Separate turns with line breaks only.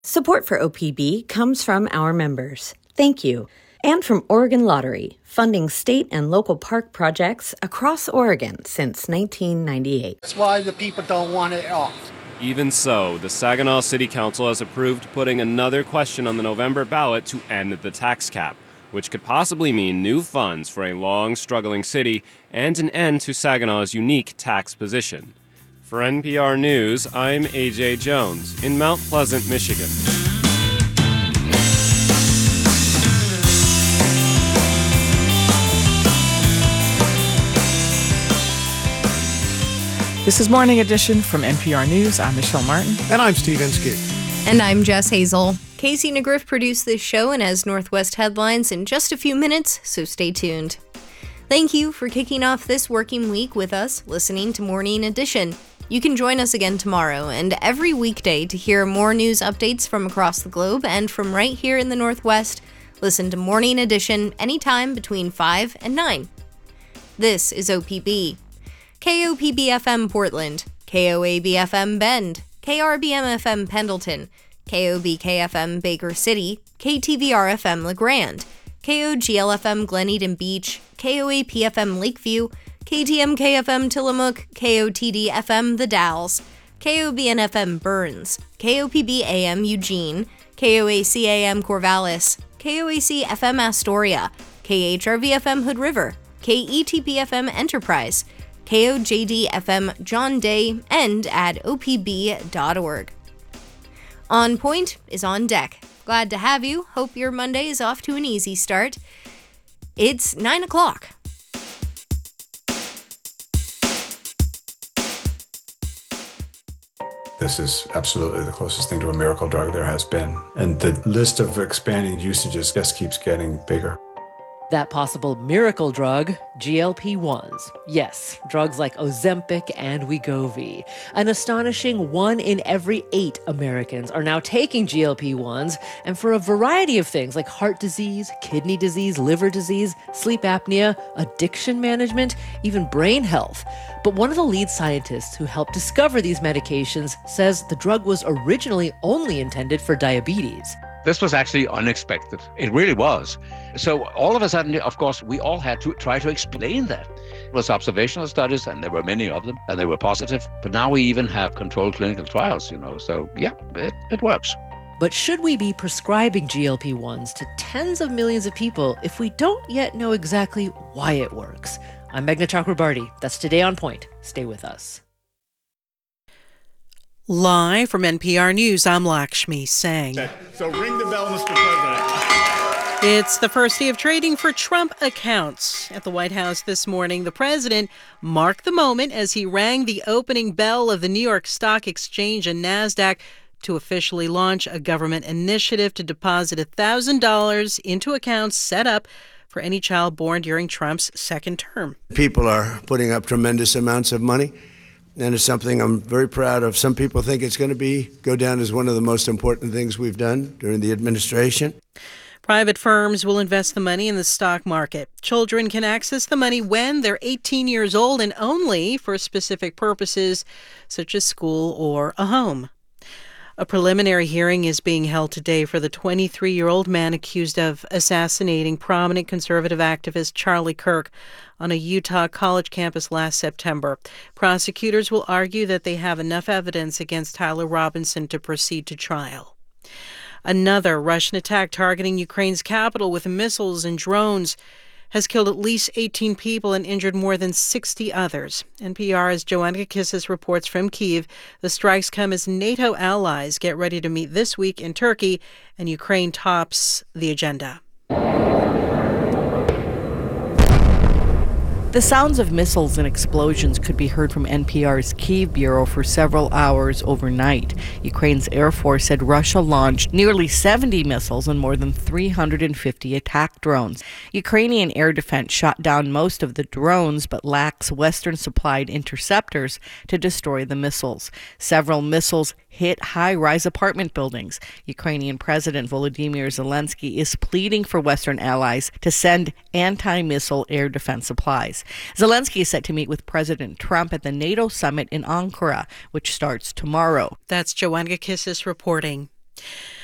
Support for OPB comes from our members. Thank you. And from Oregon Lottery, funding state and local park projects across Oregon since 1998.
That's why the people don't want it off.
Even so, the Saginaw City Council has approved putting another question on the November ballot to end the tax cap, which could possibly mean new funds for a long-struggling city and an end to Saginaw's unique tax position. For NPR News, I'm AJ Jones in Mount Pleasant, Michigan.
This is Morning Edition from NPR News. I'm Michelle Martin.
And I'm Steve Inskeep.
And I'm Jess Hazel. Casey Negriff produced this show and has Northwest headlines in just a few minutes, so stay tuned. Thank you for kicking off this working week with us, listening to Morning Edition. You can join us again tomorrow and every weekday to hear more news updates from across the globe and from right here in the Northwest. Listen to Morning Edition anytime between 5 and 9. This is OPB. KOPB-FM Portland, KOAB-FM Bend, KRBM-FM Pendleton, KOBK-FM Baker City, KTVR-FM LeGrand, KOGL-FM Glen Eden Beach, KOAP-FM Lakeview, KTMK-FM Tillamook, KOTD-FM The Dalles, KOBN-FM Burns, KOPB-AM Eugene, KOAC-AM Corvallis, KOAC-FM Astoria, KHRV-FM Hood River, KETP-FM Enterprise, KOJD-FM John Day, and at opb.org. On Point is on deck. Glad to have you. Hope your Monday is off to an easy start. It's 9 o'clock.
This is absolutely the closest thing to a miracle drug there has been. And the list of expanding usages just keeps getting bigger.
That possible miracle drug, GLP-1s. Yes, drugs like Ozempic and Wegovy. An astonishing 1 in every 8 Americans are now taking GLP-1s, and for a variety of things like heart disease, kidney disease, liver disease, sleep apnea, addiction management, even brain health. But one of the lead scientists who helped discover these medications says the drug was originally only intended for diabetes.
This was actually unexpected. It really was. So all of a sudden, of course, we all had to try to explain that. It was observational studies, and there were many of them, and they were positive. But now we even have controlled clinical trials, So yeah, it works.
But should we be prescribing GLP-1s to tens of millions of people if we don't yet know exactly why it works? I'm Meghna Chakrabarti. That's Today on Point. Stay with us.
Live from NPR News, I'm Lakshmi Singh.
So ring the bell, Mr. President.
It's the first day of trading for Trump accounts. At the White House this morning, the president marked the moment as he rang the opening bell of the New York Stock Exchange and NASDAQ to officially launch a government initiative to deposit $1,000 into accounts set up for any child born during Trump's second term.
People are putting up tremendous amounts of money. And it's something I'm very proud of. Some people think it's going to go down as one of the most important things we've done during the administration.
Private firms will invest the money in the stock market. Children can access the money when they're 18 years old and only for specific purposes, such as school or a home. A preliminary hearing is being held today for the 23-year-old man accused of assassinating prominent conservative activist Charlie Kirk on a Utah college campus last September. Prosecutors will argue that they have enough evidence against Tyler Robinson to proceed to trial. Another Russian attack targeting Ukraine's capital with missiles and drones has killed at least 18 people and injured more than 60 others. NPR's Joanna Kissis reports from Kyiv. The strikes come as NATO allies get ready to meet this week in Turkey, and Ukraine tops the agenda.
The sounds of missiles and explosions could be heard from NPR's Kyiv bureau for several hours overnight. Ukraine's Air Force said Russia launched nearly 70 missiles and more than 350 attack drones. Ukrainian air defense shot down most of the drones but lacks Western-supplied interceptors to destroy the missiles. Several missiles hit high-rise apartment buildings. Ukrainian President Volodymyr Zelensky is pleading for Western allies to send anti-missile air defense supplies. Zelensky is set to meet with President Trump at the NATO summit in Ankara, which starts tomorrow.
That's Joanna Kissis reporting.